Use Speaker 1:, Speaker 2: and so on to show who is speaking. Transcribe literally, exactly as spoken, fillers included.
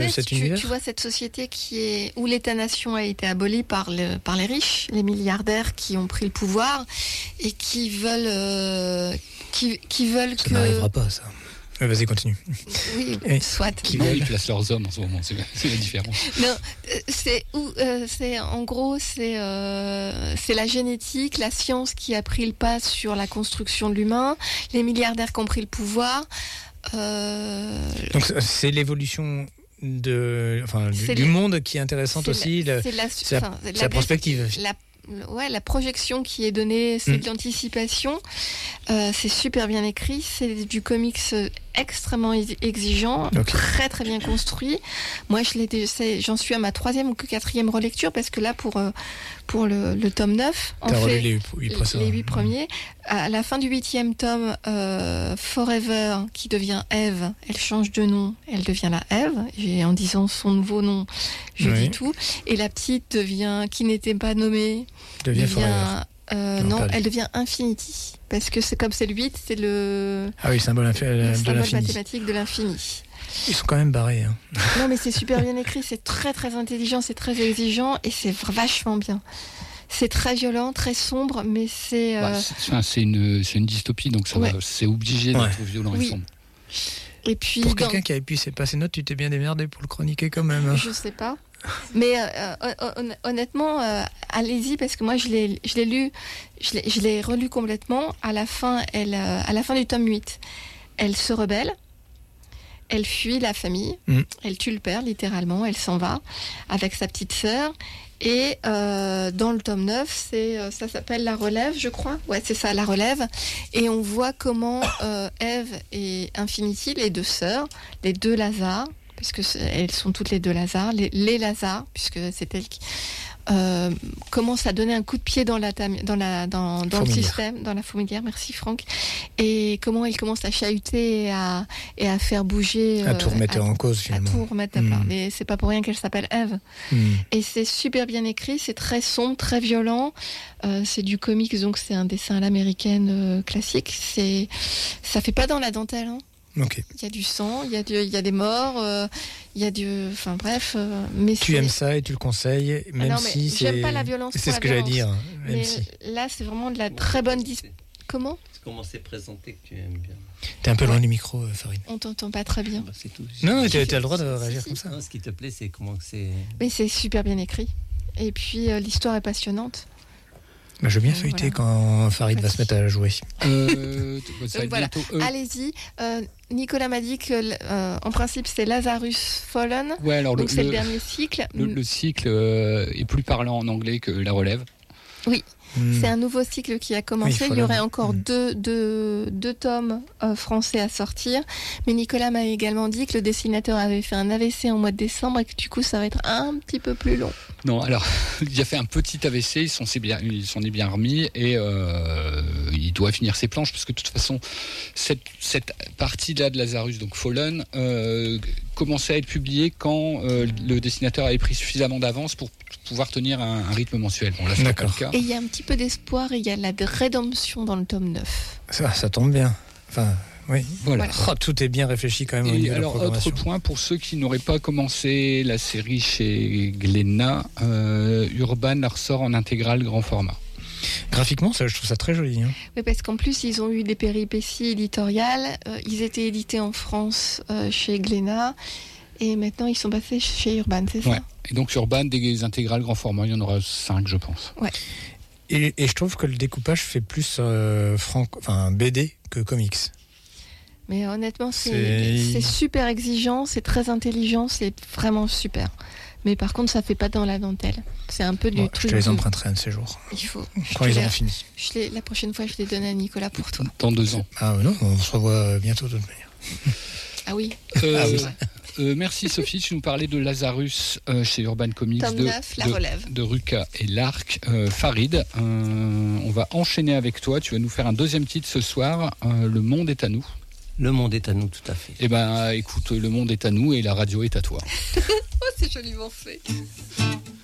Speaker 1: sais,
Speaker 2: cet
Speaker 1: tu,
Speaker 2: univers.
Speaker 1: Tu vois cette société qui est où l'État-nation a été aboli par, le, par les riches, les milliardaires qui ont pris le pouvoir et qui veulent, euh, qui, qui veulent
Speaker 2: ça
Speaker 1: que.
Speaker 2: Ça n'arrivera pas, ça. Ouais, vas-y, continue.
Speaker 1: Oui,
Speaker 2: Et
Speaker 1: soit.
Speaker 3: Qui non, ils placent leurs hommes en ce moment, c'est, c'est la différence.
Speaker 1: Non, c'est où, euh, c'est en gros, c'est euh, c'est la génétique, la science qui a pris le pas sur la construction de l'humain, les milliardaires qui ont pris le pouvoir. Euh...
Speaker 2: Donc c'est l'évolution de, enfin, du, du
Speaker 1: les...
Speaker 2: monde qui est intéressante
Speaker 1: c'est
Speaker 2: aussi.
Speaker 1: La,
Speaker 2: le,
Speaker 1: c'est la,
Speaker 2: c'est la,
Speaker 1: enfin,
Speaker 2: c'est
Speaker 1: la,
Speaker 2: la prospective.
Speaker 1: La, ouais, la projection qui est donnée, c'est mmh. de l'anticipation. Euh, c'est super bien écrit. C'est du comics extrêmement exigeant, okay. très très bien construit. Moi, je l'ai, c'est, j'en suis à ma troisième ou quatrième relecture parce que là, pour euh, pour le, le tome neuf, on
Speaker 2: T'as
Speaker 1: fait
Speaker 2: les huit,
Speaker 1: les huit premiers. À la fin du huitième tome, euh, Forever, qui devient Eve, elle change de nom, elle devient la Eve. Et en disant son nouveau nom, je oui. dis tout. Et la petite devient, qui n'était pas nommée,
Speaker 2: devient, devient Forever.
Speaker 1: Euh, non, non elle devient Infinity. Parce que c'est comme c'est le huit, c'est le,
Speaker 2: ah oui, symbole, infi-
Speaker 1: le
Speaker 2: de
Speaker 1: symbole
Speaker 2: l'infini.
Speaker 1: mathématique de l'infini.
Speaker 2: Ils sont quand même barrés. Hein.
Speaker 1: Non, mais c'est super bien écrit, c'est très très intelligent, c'est très exigeant et c'est vachement bien. C'est très violent, très sombre, mais c'est... Euh...
Speaker 3: Bah, c'est, c'est, une, c'est une dystopie, donc ça ouais. va, c'est obligé d'être ouais. violent
Speaker 1: oui.
Speaker 3: et sombre.
Speaker 1: Et puis,
Speaker 2: pour
Speaker 1: dans...
Speaker 2: quelqu'un qui a pu passer ses notes, tu t'es bien démerdé pour le chroniquer quand même.
Speaker 1: Je sais pas. Mais euh, honnêtement, euh, allez-y parce que moi je l'ai, je l'ai lu, je l'ai, je l'ai relu complètement. À la fin, elle, euh, à la fin du tome huit, elle se rebelle, elle fuit la famille, mmh. elle tue le père littéralement, elle s'en va avec sa petite sœur. Et euh, dans le tome neuf, c'est, euh, ça s'appelle La Relève, je crois. Ouais, c'est ça, La Relève. Et on voit comment euh, Eve et Infinity, les deux sœurs, les deux Lazare, puisque elles sont toutes les deux Lazare, les, les Lazare, puisque c'est elles qui euh, commencent à donner un coup de pied dans la dans la dans, dans le système, dans la fourmilière. Merci Franck. Et comment elles commencent à chahuter et à et à faire bouger,
Speaker 2: à tout remettre
Speaker 1: à,
Speaker 2: en cause finalement.
Speaker 1: À tout remettre à plat. Mm. Mais c'est pas pour rien qu'elle s'appelle Eve.
Speaker 2: Mm.
Speaker 1: Et c'est super bien écrit, c'est très sombre, très violent. Euh, c'est du comics, donc c'est un dessin à l'américaine euh, classique. C'est ça fait pas dans la dentelle. Hein.
Speaker 2: Okay.
Speaker 1: Il y a du sang, il y a, du, il y a des morts, euh, il y a du... Enfin bref... Euh, mais
Speaker 2: tu
Speaker 1: c'est...
Speaker 2: aimes ça et tu le conseilles, même
Speaker 1: ah non, mais
Speaker 2: si
Speaker 1: c'est... J'aime pas la violence
Speaker 2: c'est ce que j'allais dire. Même
Speaker 1: mais
Speaker 2: si.
Speaker 1: Là, c'est vraiment de la très bonne... Dis... Comment
Speaker 4: Comment c'est présenté que tu aimes bien.
Speaker 2: T'es un peu ouais. loin du micro, euh, Farid.
Speaker 1: On t'entend pas très bien.
Speaker 4: Bah, c'est tout.
Speaker 2: Non, mais tu as le droit de réagir si, comme ça.
Speaker 4: Non, ce qui te plaît, c'est comment c'est...
Speaker 1: Mais c'est super bien écrit. Et puis, euh, l'histoire est passionnante.
Speaker 2: Bah, je veux bien euh, feuilleter voilà. quand Farid va se mettre à jouer.
Speaker 3: Euh,
Speaker 1: Donc, voilà. euh... Allez-y. Euh, Nicolas m'a dit que, euh, en principe, c'est Lazarus Fallen.
Speaker 3: Ouais, alors
Speaker 1: donc
Speaker 3: le,
Speaker 1: c'est
Speaker 3: le,
Speaker 1: le dernier cycle.
Speaker 3: Le, le cycle euh, est plus parlant en anglais que La Relève.
Speaker 1: Oui. Mmh. C'est un nouveau cycle qui a commencé. Oui, il y aurait encore mmh. deux, deux, deux tomes euh, français à sortir. Mais Nicolas m'a également dit que le dessinateur avait fait un A V C en mois de décembre et que du coup, ça va être un petit peu plus long.
Speaker 3: Non, alors, il a fait un petit A V C, il s'en est bien, il s'en est bien remis et euh, il doit finir ses planches parce que de toute façon, cette, cette partie-là de Lazarus, donc Fallen, euh, commençait à être publiée quand euh, le dessinateur avait pris suffisamment d'avance pour pouvoir tenir un, un rythme mensuel. Bon, là, c'est
Speaker 2: D'accord.
Speaker 3: pas le cas.
Speaker 1: Et il y a un petit peu d'espoir et il y a la rédemption dans le tome neuf.
Speaker 2: Ça, ça tombe bien. Enfin, oui.
Speaker 3: Voilà.
Speaker 2: Oh, tout est bien réfléchi quand même.
Speaker 3: Et alors, autre point, pour ceux qui n'auraient pas commencé la série chez Glénat, euh, Urban la ressort en intégrale grand format.
Speaker 2: Graphiquement, ça, je trouve ça très joli. Hein.
Speaker 1: Oui, parce qu'en plus, ils ont eu des péripéties éditoriales. Euh, ils étaient édités en France euh, chez Glénat. Et maintenant, ils sont passés chez Urban, c'est ça ?
Speaker 3: Ouais. Et donc, Urban, des intégrales grand format, il y en aura cinq, je pense.
Speaker 1: Ouais.
Speaker 2: Et, et je trouve que le découpage fait plus euh, franc, enfin, B D que comics.
Speaker 1: Mais honnêtement, c'est, c'est... c'est super exigeant, c'est très intelligent, c'est vraiment super. Mais par contre, ça fait pas dans la dentelle. C'est un peu du
Speaker 2: bon,
Speaker 1: truc.
Speaker 2: Je te les emprunterai un de ces jours.
Speaker 1: Il faut.
Speaker 2: Quand ils auront fini.
Speaker 1: Je les, la prochaine fois, je les donne à Nicolas pour toi.
Speaker 3: Dans deux ans.
Speaker 2: Ah non, on se revoit bientôt de toute manière.
Speaker 1: Ah oui.
Speaker 3: Euh, ah oui. Euh, merci Sophie, tu nous parlais de Lazarus euh, chez Urban Comics,
Speaker 1: Tome
Speaker 3: de,
Speaker 1: neuf, La
Speaker 3: de,
Speaker 1: Relève.
Speaker 3: de Ruka et l'Arc. Euh, Farid, euh, on va enchaîner avec toi. Tu vas nous faire un deuxième titre ce soir. Euh, Le monde est à nous.
Speaker 4: Le monde est à nous, tout à fait.
Speaker 3: Eh ben, écoute, le monde est à nous et la radio est à toi.
Speaker 1: Oh, c'est joliment fait.